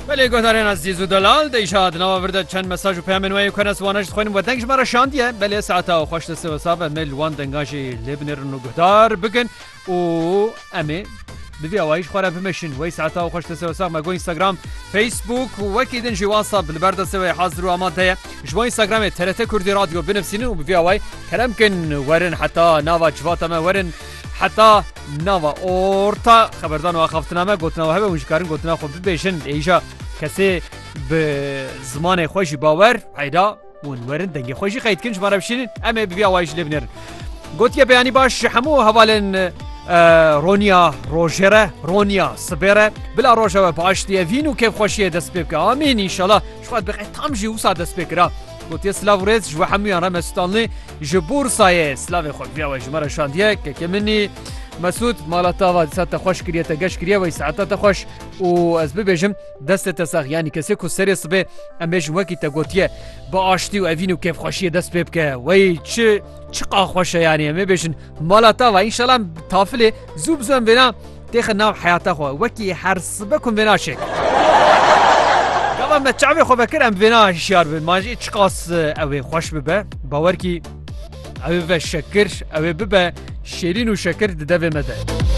بله گوهدارین عزیز و دلال دیشاد نوا ورده چند مساج و پیامن وی کنس وانش خوینم و دنگش مرا شاندیه بله ساعتا و خوش دسته و صافه مل وان دنگاشی لبنرن و گوهدار بکن و امی بدي اوايش خورا بمشن وي ساعتها وخش تسوي ما جو انستغرام فيسبوك وكيدن جي واتساب بالبرده سوي حاضر وامانتها جو انستغرام ترت كردي راديو بنفسين وبفي اواي كلام كن ورن حتى نافا جواتا ما ورن حتى نافا اورتا خبردان واخفتنا ما قلتنا وهبه مش كارن قلتنا خو ببيشن ايجا كسي بزمان خوش باور هيدا ورن دنگي خوشي قيد كنج مره بشين اما بفي اوايش لبنر قلت يا بياني باش حمو هوالن رونیا روژره رونیا سبره بلا روژه و پاشتیه وینو که خوشیه دست بکه آمین انشالله شواد بخیر تام جیوسا دست بکره گوتی سلاو ریز جو همیان را مستانلی جبور سایه سلاو خود بیا و جمره شاندیه که منی مسعود مالتا و ساعت خوش کریه تگش کریه و ساعت خوش و از ببیجم دست تساخ یعنی کسی کو سری صبح امش وقتی تگوتیه با آشتی و اوینو که خوشیه دست بکه وای چقا خوشه يعني ما بيشن مالتا و انشالله طافله زوب زوم بنا تخنا حياته خو وكي حرسبكم بنا شك قبل ما تشعبي خو بكر ام بنا شيار ماجي تشقاس او خوش ببه باوركي او بشكر او ببه شيرين وشكر دبه مده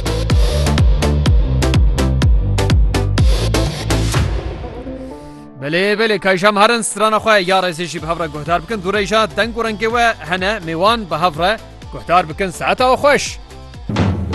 بله کایشم هرن ستران خواه یا رئیسیشی به هفره گهدار بکن دوره ایشا دنگ و رنگه و هنه میوان به هفره گهدار بکن ساعت و خوش